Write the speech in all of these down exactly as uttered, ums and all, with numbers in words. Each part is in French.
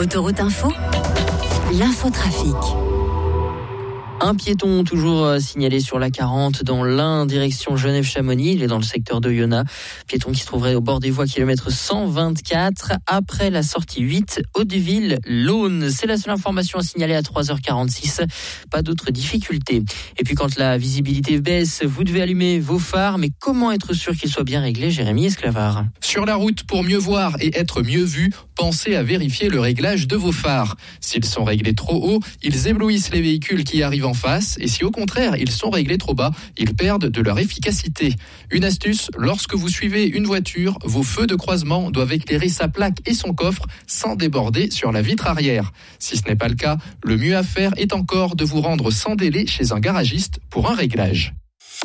Autoroute Info, l'infotrafic. Un piéton toujours signalé sur la quarante dans l'Ain, direction Genève-Chamonix. Il est dans le secteur d'Oyonnax. Piéton qui se trouverait au bord des voies kilomètre cent vingt-quatre après la sortie huit Hauteville-Laune. C'est la seule information à signaler à trois heures quarante-six. Pas d'autres difficultés. Et puis quand la visibilité baisse, vous devez allumer vos phares. Mais comment être sûr qu'ils soient bien réglés, Jérémy Esclavard? Sur la route, pour mieux voir et être mieux vu, pensez à vérifier le réglage de vos phares. S'ils sont réglés trop haut, ils éblouissent les véhicules qui arrivent en face, et si au contraire ils sont réglés trop bas, ils perdent de leur efficacité. Une astuce, lorsque vous suivez une voiture, vos feux de croisement doivent éclairer sa plaque et son coffre sans déborder sur la vitre arrière. Si ce n'est pas le cas, le mieux à faire est encore de vous rendre sans délai chez un garagiste pour un réglage.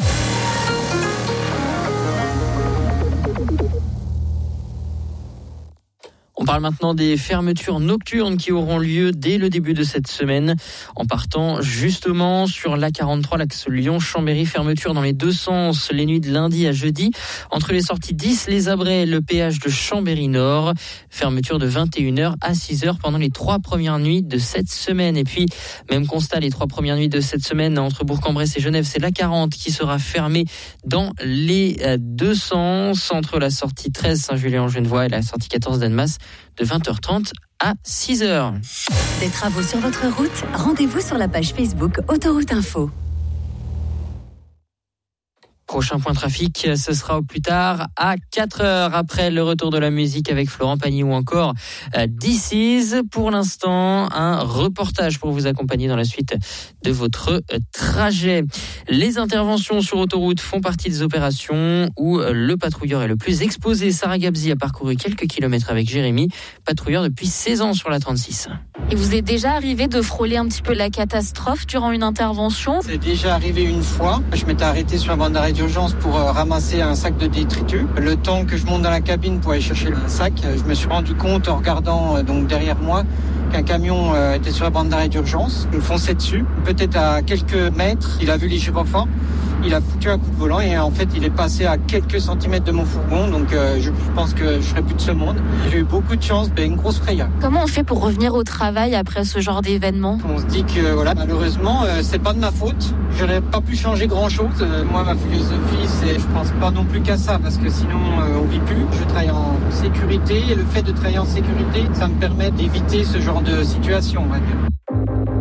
On parle maintenant des fermetures nocturnes qui auront lieu dès le début de cette semaine. En partant justement sur l'A quarante-trois, l'axe Lyon-Chambéry, fermeture dans les deux sens les nuits de lundi à jeudi. Entre les sorties dix, les Abrets et le péage de Chambéry-Nord. Fermeture de vingt et une heures à six heures pendant les trois premières nuits de cette semaine. Et puis, même constat, les trois premières nuits de cette semaine entre Bourg-en-Bresse et Genève, c'est l'A quarante qui sera fermée dans les deux sens entre la sortie treize Saint-Julien-en-Genevois et la sortie quatorze d'Annemasse, de vingt heures trente à six heures. Des travaux sur votre route, rendez-vous sur la page Facebook Autoroute Info. Prochain point trafic, ce sera au plus tard à quatre heures après le retour de la musique avec Florent Pagny ou encore This Is. Pour l'instant, un reportage pour vous accompagner dans la suite de votre trajet. Les interventions sur autoroute font partie des opérations où le patrouilleur est le plus exposé. Sarah Gabzi a parcouru quelques kilomètres avec Jérémy, patrouilleur depuis seize ans sur la trente-six. Il vous est déjà arrivé de frôler un petit peu la catastrophe durant une intervention? C'est déjà arrivé une fois. Je m'étais arrêté sur la bande d'arrêt d'urgence pour ramasser un sac de détritus. Le temps que je monte dans la cabine pour aller chercher le sac, je me suis rendu compte en regardant donc derrière moi qu'un camion était sur la bande d'arrêt d'urgence. Il me fonçait dessus. Peut-être à quelques mètres, il a vu les gyrophares. Il a foutu un coup de volant et en fait il est passé à quelques centimètres de mon fourgon, donc euh, je pense que je serai plus de ce monde. J'ai eu beaucoup de chance, ben, une grosse frayeur. Comment on fait pour revenir au travail après ce genre d'événement? On se dit que voilà, malheureusement euh, c'est pas de ma faute, j'aurais pas pu changer grand chose. Euh, moi ma philosophie c'est, je pense pas non plus qu'à ça parce que sinon euh, on vit plus. Je travaille en sécurité et le fait de travailler en sécurité ça me permet d'éviter ce genre de situation, on va dire.